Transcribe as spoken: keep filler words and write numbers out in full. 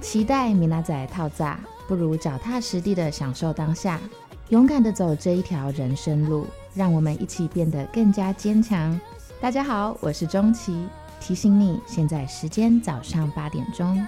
期待米娜仔套炸，不如脚踏实地的享受当下，勇敢的走这一条人生路，让我们一起变得更加坚强。大家好，我是钟琪，提醒你现在时间早上八点钟。